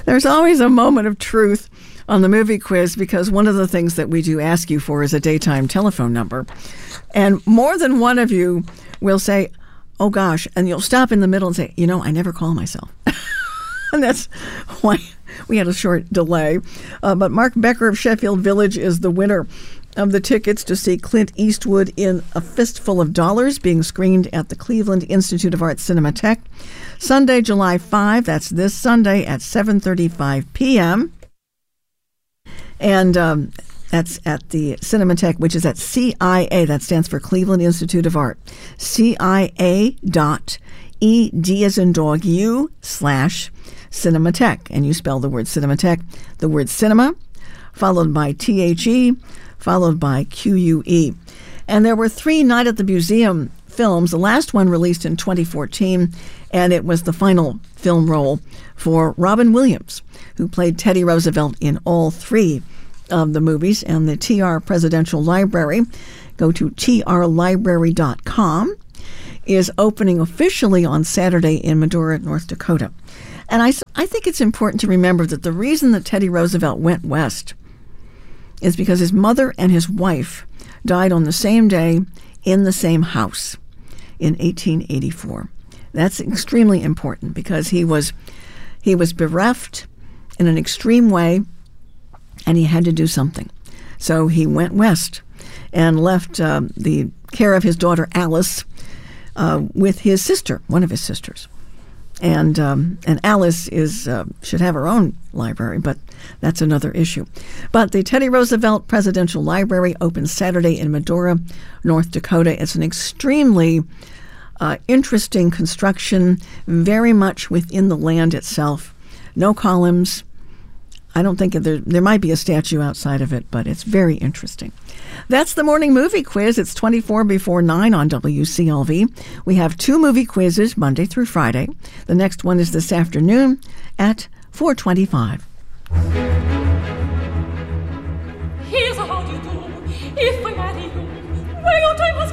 There's always a moment of truth on the movie quiz because one of the things that we do ask you for is a daytime telephone number. And more than one of you will say, oh gosh, and you'll stop in the middle and say, I never call myself. And that's why we had a short delay. But Mark Becker of Sheffield Village is the winner of the tickets to see Clint Eastwood in A Fistful of Dollars, being screened at the Cleveland Institute of Art Cinematheque. Sunday, July 5, that's this Sunday at 7:35 p.m. And that's at the Cinematheque, which is at CIA. That stands for Cleveland Institute of Art. CIA.ED as in dog U/Cinematheque. And you spell the word Cinematheque, the word cinema, followed by THE, followed by QUE. And there were 3 Night at the Museum films. The last one released in 2014, and it was the final film role for Robin Williams, who played Teddy Roosevelt in all 3 of the movies. And the TR Presidential Library, go to trlibrary.com, is opening officially on Saturday in Medora, North Dakota. And I think it's important to remember that the reason that Teddy Roosevelt went west is because his mother and his wife died on the same day in the same house in 1884. That's extremely important because he was bereft in an extreme way, and he had to do something. So he went west and left the care of his daughter Alice with his sister, one of his sisters. And Alice should have her own library, but that's another issue. But the Teddy Roosevelt Presidential Library opens Saturday in Medora, North Dakota. It's an extremely interesting construction, very much within the land itself. No columns. I don't think there might be a statue outside of it, but it's very interesting. That's the morning movie quiz. It's 24 before 9 on WCLV. We have 2 movie quizzes Monday through Friday. The next one is this afternoon at 4:25. Here's how you do if I marry you. Why don't I